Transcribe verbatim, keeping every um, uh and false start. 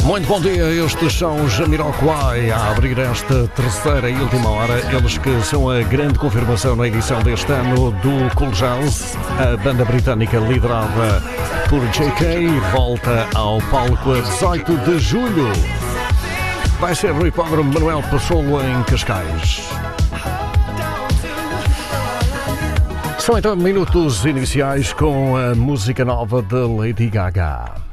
Muito bom dia, estes são os Jamiroquai a abrir esta terceira e última hora. Eles que são a grande confirmação na edição deste ano do Cool Jazz. A banda britânica liderada por J K volta ao palco a dezoito de julho. Vai ser no Hipódromo Manuel Passolo em Cascais. São então minutos iniciais com a música nova de Lady Gaga.